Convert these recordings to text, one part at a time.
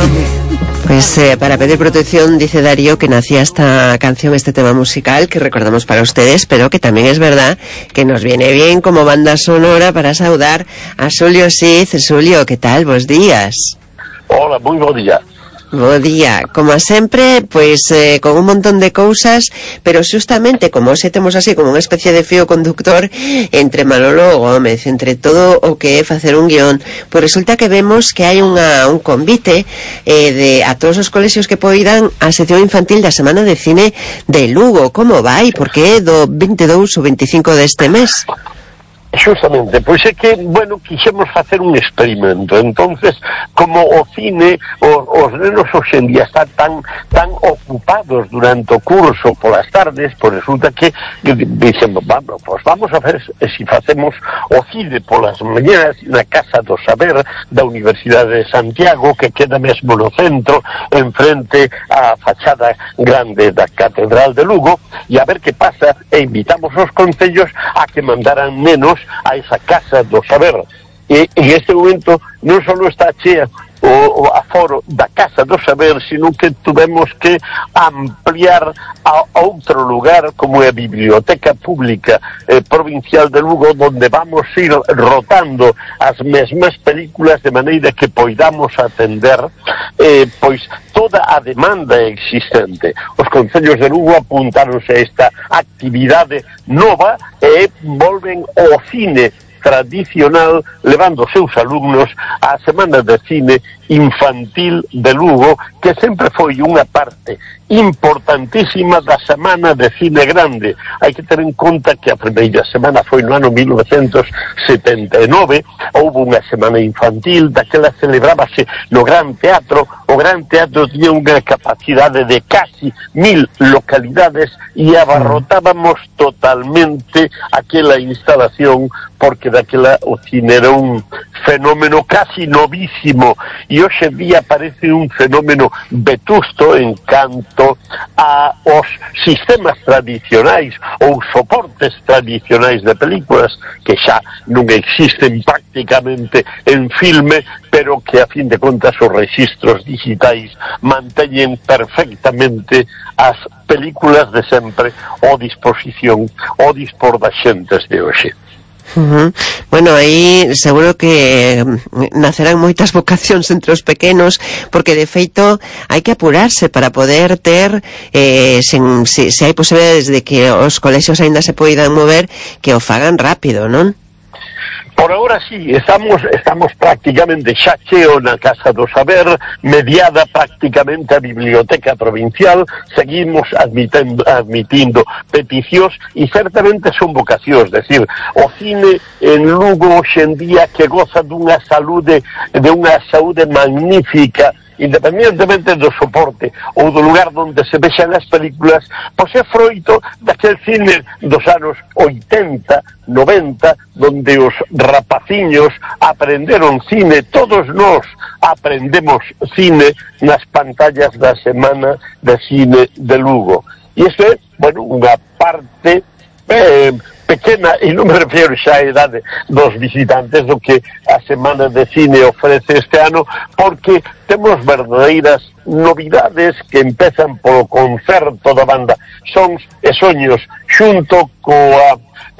Pues para pedir protección dice Darío que nacía esta canción, este tema musical que recordamos para ustedes, pero que también es verdad que nos viene bien como banda sonora para saudar a Xulio Cid. Xulio, ¿qué tal? Bos días. Hola, moi bo día. Bo día, como a sempre, pois con un montón de cousas, pero xustamente como se temos así como unha especie de fío conductor entre Manolo Gómez, entre todo o que é facer un guión, pois resulta que vemos que hai un convite a todos os colexios que poidan a sección infantil da Semana de Cine de Lugo. Como vai? Porque é do 22 ou 25 deste mes. Justamente, pois é que, bueno, quixemos facer un experimento. Entonces, como o cine, os nenos hoxendía están tan ocupados durante o curso polas tardes, pois resulta que dicemos, vamos a ver se facemos o cine polas mañanas na Casa do Saber da Universidade de Santiago, que queda mesmo no centro, enfrente á fachada grande da Catedral de Lugo, e a ver que pasa, e invitamos os concellos a que mandaran nenos a esa Casa do Saber. E en este momento non só está chea o aforo da Casa do Saber, sino que tuvemos que ampliar a outro lugar como é a Biblioteca Pública Provincial de Lugo, donde vamos ir rotando as mesmas películas de maneira que poidamos atender pois toda a demanda existente. Os concellos de Lugo apuntáronse a esta actividade nova e volven ao cine tradicional, levando os seus alumnos á Semana de Cine Infantil de Lugo, que sempre foi unha parte importantísima da Semana de Cine Grande. Hai que ter en conta que a primeira semana foi no ano 1979, houve unha semana infantil, daquela celebrábase no Gran Teatro. O Gran Teatro tiña unha capacidade de casi 1000 localidades e abarrotábamos totalmente aquela instalación, porque daquela o cine era un fenómeno casi novísimo, e hoxe día parece un fenómeno vetusto en canto a os sistemas tradicionais ou soportes tradicionais de películas que xa non existen prácticamente en filme, pero que a fin de contas os registros digitais manteñen perfectamente as películas de sempre ao disposición, ao dispor das xentes de hoxe. Bueno, aí seguro que nacerán moitas vocacións entre os pequenos, porque de feito hai que apurarse para poder ter se hai posibilidades de que os colexios aínda se poidan mover, que o fagan rápido, non? Por ahora sí, estamos prácticamente xa cheo na Casa do Saber, mediada prácticamente a Biblioteca Provincial, seguimos admitindo peticións e certamente son vocacións, decir, o cine en Lugo hoxendía que goza dunha saúde magnífica, independentemente do soporte ou do lugar onde se vexan as películas, pois é froito daquel cine dos anos 80, 90, donde os rapaciños aprenderon cine. Todos nós aprendemos cine nas pantallas da Semana de Cine de Lugo. E isto é, bueno, unha parte pequena, e non me refiro xa a idade dos visitantes do que a Semana de Cine ofrece este ano, porque temos verdadeiras novidades que empezan polo concerto da banda Sons e Soños, xunto coa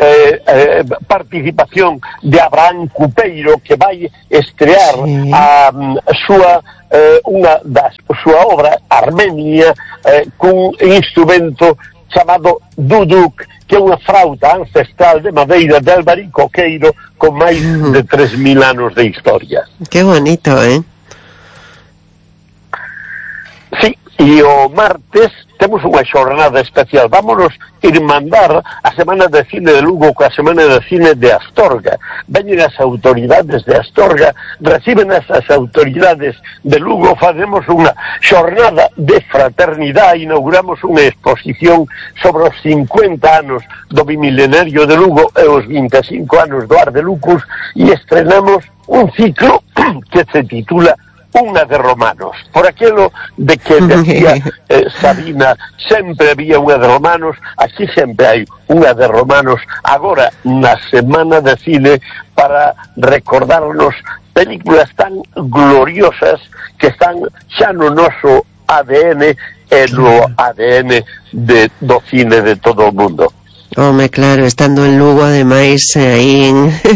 participación de Abraham Cupeiro, que vai estrear a súa obra Armenia cun instrumento chamado duduk, que é unha frauta ancestral de madeira de Albarico Queiro con máis de 3000 anos de historia. Que bonito, Sí, e o martes temos unha xornada especial. Vámonos irmandar a Semana de Cine de Lugo coa Semana de Cine de Astorga. Veñen as autoridades de Astorga, reciben as autoridades de Lugo, facemos unha xornada de fraternidade, inauguramos unha exposición sobre os 50 anos do bimilenario de Lugo e os 25 anos do Ar de Lucus, e estrenamos un ciclo que se titula Unha de Romanos, por aquilo de que decía Sabina, sempre había unha de Romanos, aquí sempre hai unha de Romanos, agora na Semana de Cine, para recordarnos películas tan gloriosas que están xa no noso ADN e no ADN do cine de todo o mundo. Home, claro, estando en Lugo, ademais, aí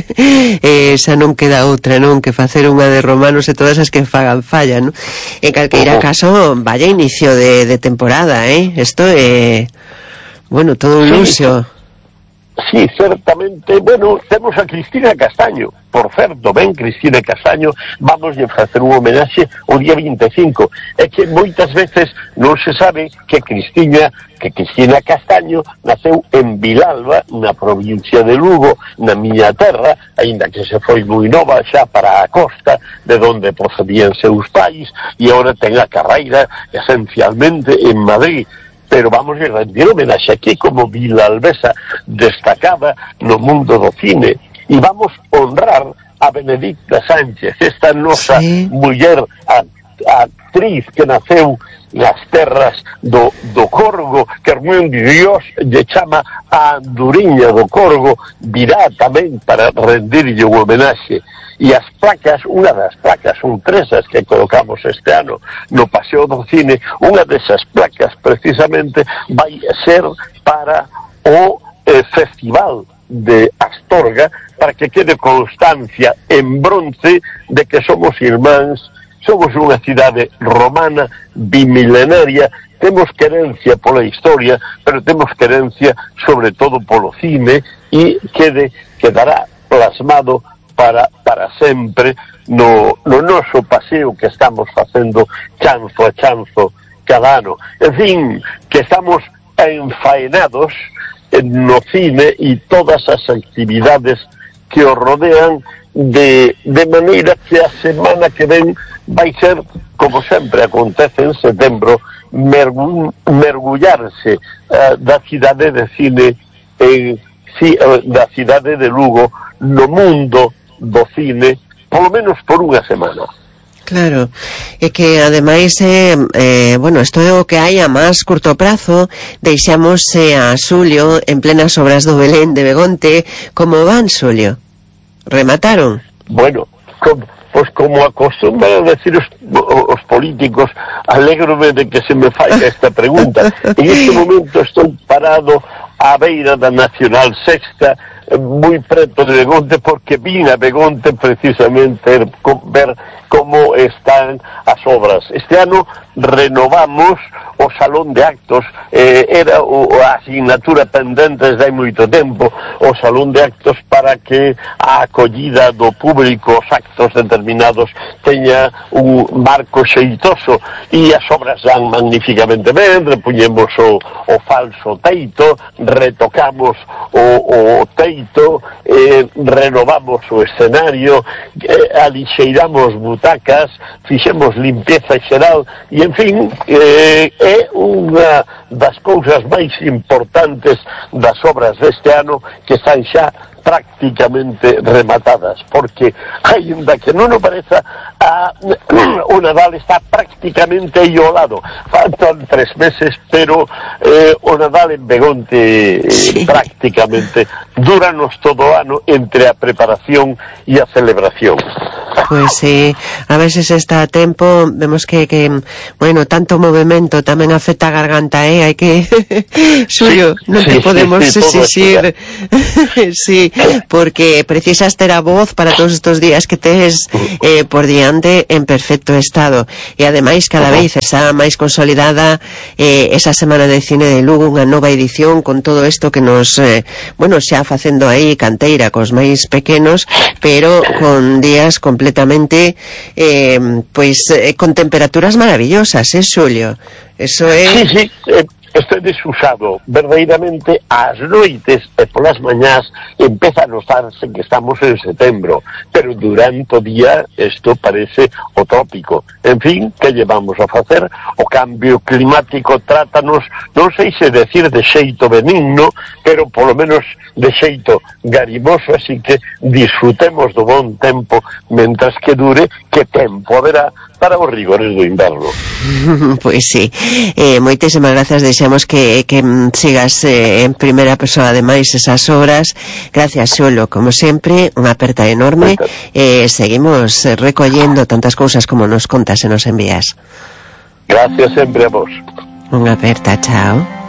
xa non queda outra, non? Que facer unha de romanos e todas as que fagan falla, non? En calqueira caso, vaya inicio de temporada, Isto é, bueno, todo un luxo. Sí, certamente. Bueno, temos a Cristina Castaño. Por certo, ben, Cristina Castaño, vamos a facer un homenaxe o día 25. É que moitas veces non se sabe que Cristina Castaño naceu en Vilalba, na provincia de Lugo, na miña terra, aínda que se foi moi nova xa para a costa, de onde procedían seus pais, e agora ten a carreira esencialmente en Madrid. Pero vamos a rendir homenaxe aquí como vilalbesa destacada no mundo do cine, e vamos honrar a Benedicta Sánchez, esta nosa muller actriz que naceu nas terras do Corgo, que Hermión Dios lle chama a Anduriña do Corgo, virá tamén para rendirlle un homenaxe. E as placas, unha das placas, son tres as que colocamos este ano no Paseo do Cine, unha desas placas precisamente vai ser para o Festival de Astorga, para que quede constancia en bronce de que somos irmáns, somos unha cidade romana bimilenaria, temos querencia pola historia, pero temos querencia sobre todo polo cine, e quedará plasmado para sempre no noso paseo que estamos facendo chanzo a chanzo cada ano. En fin, que estamos enfaenados no cine e todas as actividades que o rodean, de maneira que a semana que ven vai ser, como sempre acontece en setembro, mergullarse da cidade de cine, da cidade de Lugo, no mundo do cine, polo menos por unha semana. Claro, é que ademais bueno, isto é o que hai a máis curto prazo. Deixamos a Xulio en plenas obras do Belén de Begonte. Como van, Xulio? Remataron? Bueno, como acostumbran a decir os políticos, alégrome de que se me falla esta pregunta. En este momento estou parado á beira da Nacional Sexta, moi preto de Begonte, porque vin a Begonte precisamente ver como están as obras. Este ano renovamos o Salón de Actos, era a asignatura pendente desde hai moito tempo, o Salón de Actos, para que a acollida do público, os actos determinados, teña un marco xeitoso, e as obras dan magníficamente ben. Repuñemos o falso teito, retocamos o teito, renovamos o escenario, alixeiramos butacas, fixemos limpieza xeral, e en fin, é unha das cousas máis importantes das obras deste ano, que están xa prácticamente rematadas, porque aínda que non o pareza, o Nadal está prácticamente aí ao lado. Faltan 3 meses, pero o Nadal en Begonte prácticamente dúranos todo o ano entre a preparación e a celebración. Pois sí, a veces está a tempo, vemos que bueno, tanto movimento tamén afecta a garganta, hai que Xulio, non te podemos exixir sí, porque precisas ter a voz para todos estos días que tes por diante en perfecto estado, e ademais cada vez está máis consolidada esa Semana de Cine de Lugo, unha nova edición con todo isto que nos bueno, xa facendo aí canteira cos máis pequenos, pero con días completamente con temperaturas maravillosas, Xulio? Eso é... Sí, este desusado, verdadeiramente, ás noites e polas mañás empeza a notarse que estamos en setembro, pero durante o día isto parece utópico. En fin, que llevamos a facer? O cambio climático trátanos, non sei se decir de xeito benigno, pero polo menos de xeito garimoso, así que disfrutemos do bon tempo mentras que dure, que tempo haberá para os rigores do inverno. Pois sí, moitísimas grazas, deixamos que sigas en primeira persoa ademais esas obras. Gracias, Xolo, como sempre, unha aperta enorme, seguimos recollendo tantas cousas como nos contas e nos envías. Gracias sempre a vos. Unha aperta, chao.